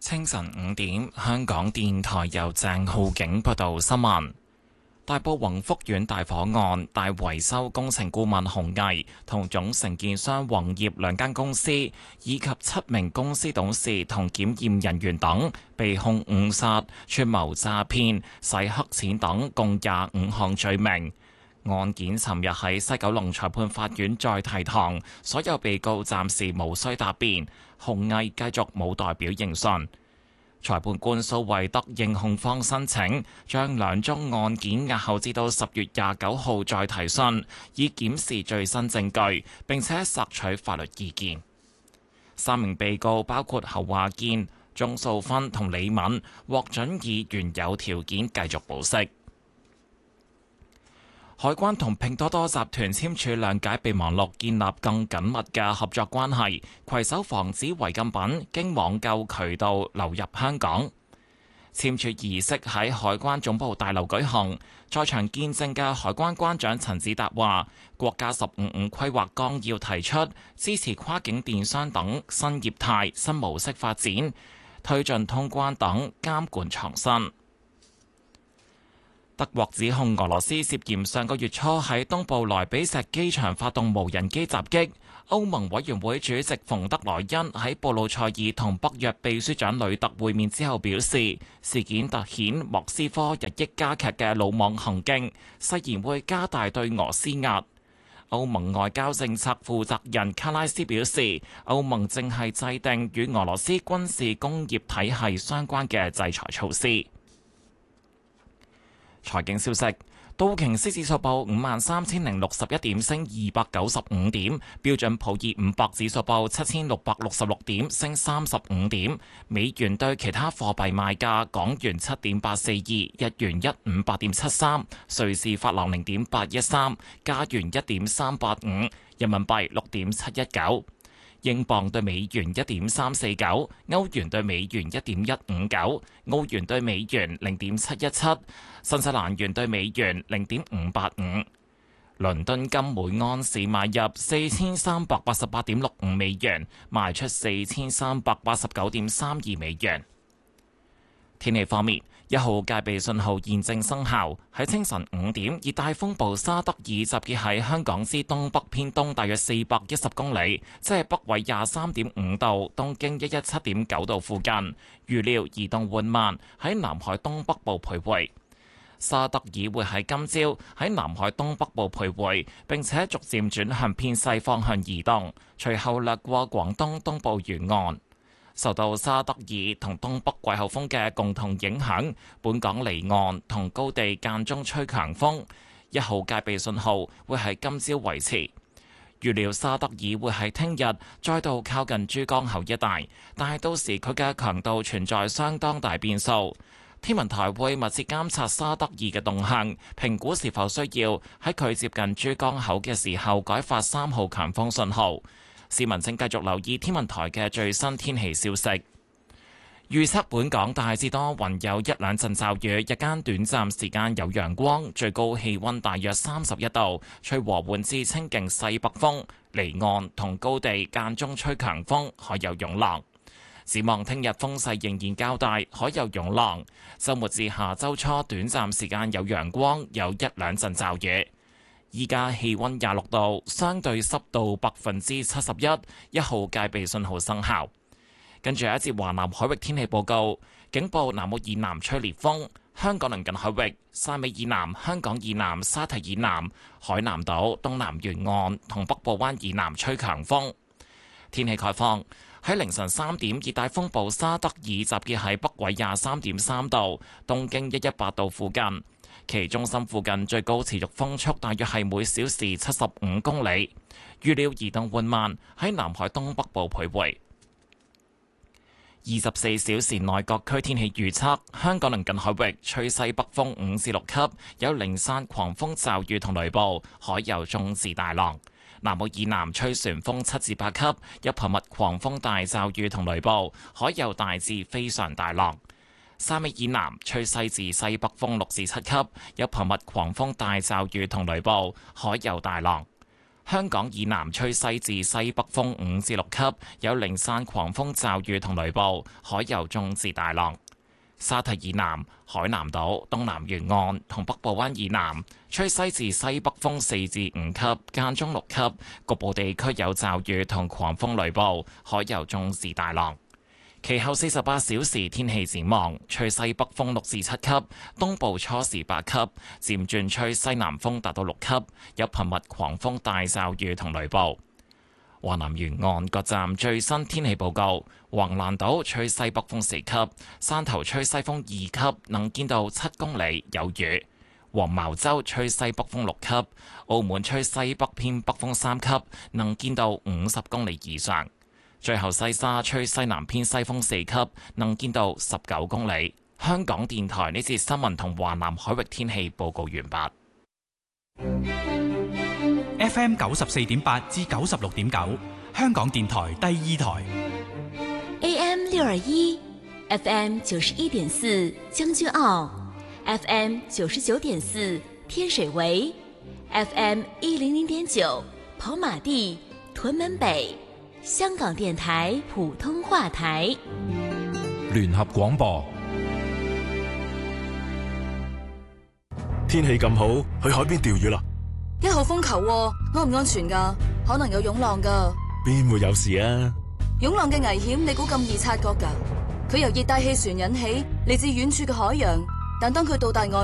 清晨5點，香港電台由鄭浩景報道新聞。大埔宏福苑大火案，大維修工程顧問洪毅同總承建商宏業兩間公司，以及7名公司董事同檢驗人員等，被控誤殺、串謀詐騙、洗黑錢等共25項罪名。案件尋日喺西九龍裁判法院再提堂，所有被告暫時無需答辯，洪毅繼續冇代表應訊。裁判官蘇惠德應控方申請，將兩宗案件押後至到10月29號再提訊，以檢視最新證據，並且索取法律意見。3名被告包括侯華健、鍾素芬同李敏，獲准以原有條件繼續保釋。海關同拼多多集團簽署諒解備忘錄，建立更緊密嘅合作關係，攜手防止違禁品經網購渠道流入香港。簽署儀式喺海關總部大樓舉行，在場見證嘅海關關長陳子達話：國家15+5規劃綱要提出支持跨境電商等新業態、新模式發展，推進通關等監管創新。德國指控俄羅斯涉嫌上個月初喺東部萊比錫機場發動無人機襲擊。歐盟委員會主席馮德萊恩喺布魯塞爾同北約秘書長呂特會面之後表示，事件突顯莫斯科日益加劇嘅魯莽行徑，誓言會加大對俄施壓。歐盟外交政策負責人卡拉斯表示，歐盟正係制定與俄羅斯軍事工業體系相關嘅制裁措施。財經消息，道瓊斯指數報53,061點，升295點；標準普爾500指數報7,666點，升35點。美元對其他貨幣賣價：港元7.842，日元158.73，瑞士法郎0.813，加元1.385，人民幣6.719。英鎊對美元1.349，歐元對美元1.159，澳元對美元0.717，新西蘭元對美元0.585。倫敦金每安士買入4388.65美元，賣出4389.32美元。天氣方面，1號戒備信號現正生效。喺清晨5點，熱帶風暴沙德爾集結喺香港之東北偏東大約410公里，即係北緯23.5度、東經117.9度附近。預料移動緩慢，喺南海東北部徘徊。沙德爾會喺今朝喺南海東北部徘徊，並且逐漸轉向偏西方向移動，隨後掠過廣東東部沿岸。受到沙德爾同東北季候風嘅共同影響，本港離岸同高地間中吹強風，1號戒備信號會喺今朝維持。預料沙德爾會喺聽日再度靠近珠江口一帶，但係到時佢嘅強度存在相當大變數。天文台會密切監察沙德爾嘅動向，評估是否需要喺佢接近珠江口嘅時候改發3號強風信號。市民請繼續留意天文台嘅最新天氣消息。預測本港大致多雲，有一兩陣驟雨，日間短暫時間有陽光，最高氣溫大約31度，吹和緩至清勁西北風，離岸同高地間中吹強風，海有湧浪。展望聽日風勢仍然較大，海有湧浪。週末至下週初短暫時間有陽光，有一兩陣驟雨。依家氣溫26度，相對濕度71%，1號戒備信號生效。跟住一節華南海域天氣報告，警報南澳以南吹烈風，香港鄰近海域、汕尾以南、香港以南、沙堤以南、海南島東南沿岸同北部灣以南吹強風。天氣概況，喺凌晨3點，熱帶風暴沙德爾集結喺北緯23.3度、東經118度附近。其中心附近最高持續風速大約係每小時75公里，預料移動緩慢，喺南海東北部徘徊。24小時內各區天氣預測：香港鄰近海域吹西北風5至6級，有零散狂風驟雨同雷暴，海有中至大浪。南澳以南吹旋風7至8級，有頻密狂風大驟雨同雷暴，海有大至非常大浪。汕尾以南吹西至西北風6至7級，有頻密狂風大驟雨同雷暴，海有大浪。 香港以南吹西至西北風5至6級，有零散狂風驟雨同雷暴，海有中至大浪。沙堤以南、海南島、東南沿岸同北部灣以南吹西至西北風4至5級，間中6級，局部地區有驟雨同狂風雷暴，海有中至大浪。其後48小時天氣展望，吹西北風6至7級，東部初時8級，漸轉吹西南風達到6級，有頻密狂風大驟雨同雷暴。華南沿岸各站最新天氣報告：橫瀾島吹西北風4級，汕頭吹西風2級，能見度7公里，有雨；黃茅洲吹西北風6級，澳門吹西北偏北風3級，能見度50公里以上。最後西沙吹西南偏西風4級，能見度19公里。香港電台呢節新聞同華南海域天氣報告完畢。 FM 94.8至96.9，香港電台第2台。 AM 621 FM 91.4將軍澳 FM 99.4天水圍 FM 100.9跑馬地屯門北，香港電台普通話台。 聯合廣播。 天氣咁好，去海邊釣魚啦 ！1號風球喎，安唔安全㗎？可能有湧浪㗎。 邊會有事啊？ 湧浪嘅危險，你估咁易察覺㗎？佢由熱帶氣旋引起，嚟自遠處嘅海洋，但當佢到達岸